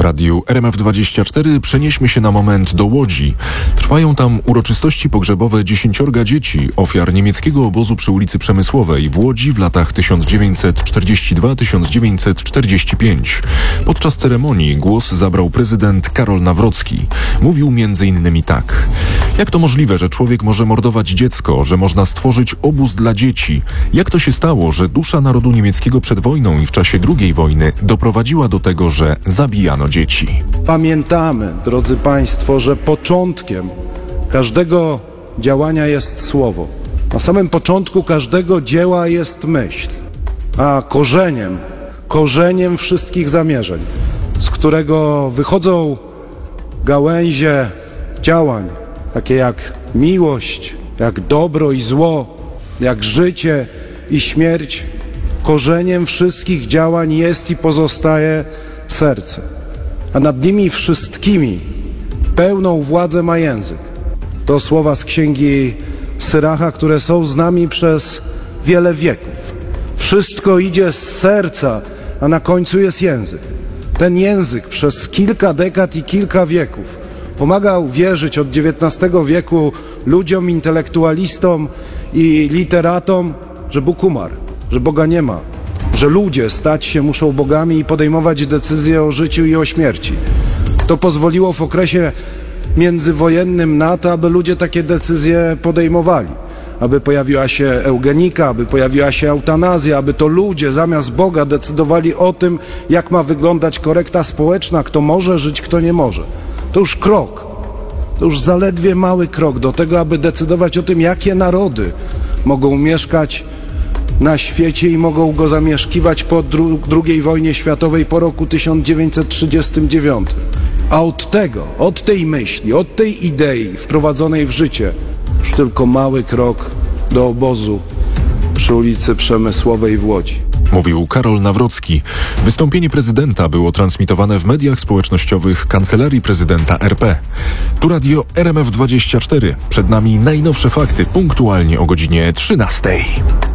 radiu RMF24 przenieśmy się na moment do Łodzi. Trwają tam uroczystości pogrzebowe 10 dzieci, ofiar niemieckiego obozu przy ulicy Przemysłowej w Łodzi w latach 1942-1945. Podczas ceremonii głos zabrał prezydent Karol Nawrocki. Mówił m.in. tak. Jak to możliwe, że człowiek może mordować dziecko, że można stworzyć obóz dla dzieci? Jak to się stało, że dusza narodu niemieckiego przed wojną i w czasie II wojny doprowadziła do tego, że zabijano dzieci? Pamiętamy, drodzy Państwo, że początkiem każdego działania jest słowo. Na samym początku każdego dzieła jest myśl, a korzeniem wszystkich zamierzeń, z którego wychodzą gałęzie działań, takie jak miłość, jak dobro i zło, jak życie i śmierć, korzeniem wszystkich działań jest i pozostaje serce. A nad nimi wszystkimi pełną władzę ma język. To słowa z księgi Syracha, które są z nami przez wiele wieków. Wszystko idzie z serca, a na końcu jest język. Ten język przez kilka dekad i kilka wieków pomagał wierzyć od XIX wieku ludziom, intelektualistom i literatom, że Bóg umarł, że Boga nie ma, że ludzie stać się muszą bogami i podejmować decyzje o życiu i o śmierci. To pozwoliło w okresie międzywojennym na to, aby ludzie takie decyzje podejmowali. Aby pojawiła się eugenika, aby pojawiła się eutanazja, aby to ludzie zamiast Boga decydowali o tym, jak ma wyglądać korekta społeczna, kto może żyć, kto nie może. To już krok, to już zaledwie mały krok do tego, aby decydować o tym, jakie narody mogą mieszkać na świecie i mogą go zamieszkiwać po II wojnie światowej, po roku 1939. A od tej myśli, od tej idei wprowadzonej w życie, już tylko mały krok do obozu przy ulicy Przemysłowej w Łodzi. Mówił Karol Nawrocki. Wystąpienie prezydenta było transmitowane w mediach społecznościowych Kancelarii Prezydenta RP. Tu radio RMF24. Przed nami najnowsze fakty punktualnie o godzinie 13.